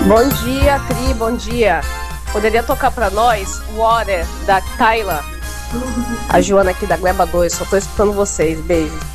Bom dia, Tri, bom dia. Poderia tocar pra nós Water, da Kyla? A Joana aqui da Gleba 2, só tô escutando vocês, beijo.